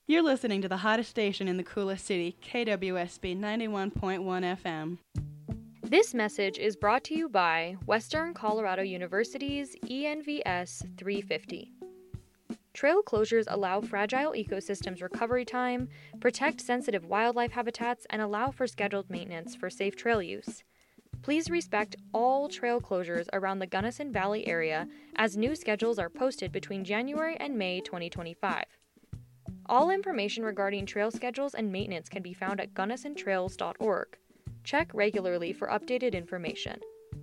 You're listening to the hottest station in the coolest city, KWSB 91.1 FM. This message is brought to you by Western Colorado University's ENVS 350. Trail closures allow fragile ecosystems recovery time, protect sensitive wildlife habitats, and allow for scheduled maintenance for safe trail use. Please respect all trail closures around the Gunnison Valley area as new schedules are posted between January and May 2025. All information regarding trail schedules and maintenance can be found at gunnisontrails.org. Check regularly for updated information.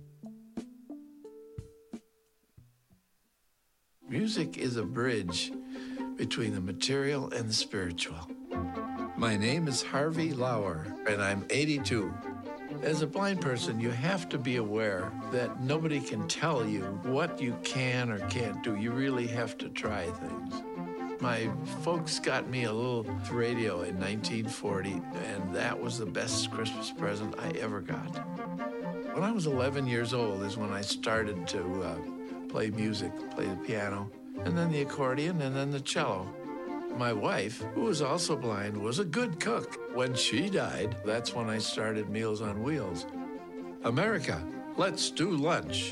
Music is a bridge between the material and the spiritual. My name is Harvey Lauer, and I'm 82. As a blind person, you have to be aware that nobody can tell you what you can or can't do. You really have to try things. My folks got me a little radio in 1940, and that was the best Christmas present I ever got. When I was 11 years old is when I started to play music, play the piano, and then the accordion, and then the cello. My wife, who was also blind, was a good cook. When she died, that's when I started Meals on Wheels. America, let's do lunch.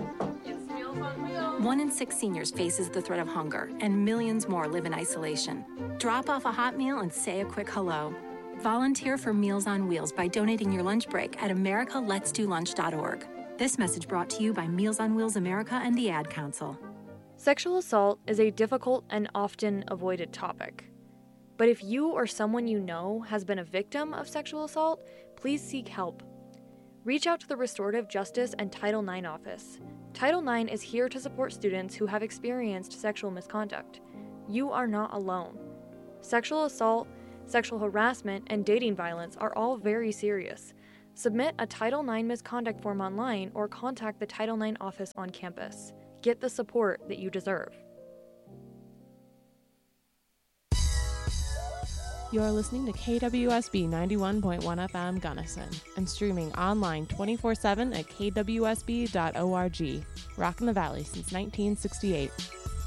1 in 6 seniors faces the threat of hunger, and millions more live in isolation. Drop off a hot meal and say a quick hello. Volunteer for Meals on Wheels by donating your lunch break at americaletsdolunch.org. This message brought to you by Meals on Wheels America and the Ad Council. Sexual assault is a difficult and often avoided topic. But if you or someone you know has been a victim of sexual assault, please seek help. Reach out to the Restorative Justice and Title IX office. Title IX is here to support students who have experienced sexual misconduct. You are not alone. Sexual assault, sexual harassment, and dating violence are all very serious. Submit a Title IX misconduct form online or contact the Title IX office on campus. Get the support that you deserve. You're listening to KWSB 91.1 FM Gunnison and streaming online 24/7 at kwsb.org. Rockin' the Valley since 1968.